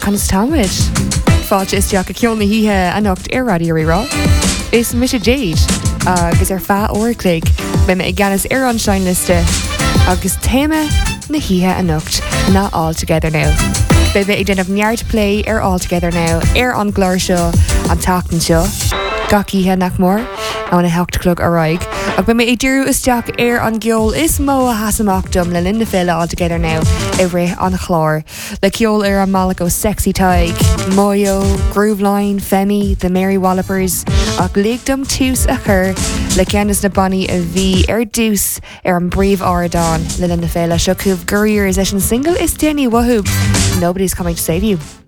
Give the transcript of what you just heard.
Canas Táid. Fáilte isteach a ceolna híthe anocht ar radio rá. Is mis Jade agus ar fá óirclaigh be me ag ganas ar an sein liste agus téime na híthe anocht na All Together Now. Be ag denmh neart play ar All Together Now ar an glóir seo an tatan seo. Gacíthe nach mór an na hechtclub aráig. Ag be me ag dúrú isteach ar an geol is mó a hasamachtam le linda féile All Together Now I ré an chlár. Le ceol ar an Malaco Sexy Tig, Moyo, Grooveline, Femi, The Mary Wallopers, ag léagdom tús a chur le ceannas na bunny a bhí ar dús ar an bríomh áradán le linda féile seo cúbh guríir is an single is déanaí wahúb. Nobody's coming to save you.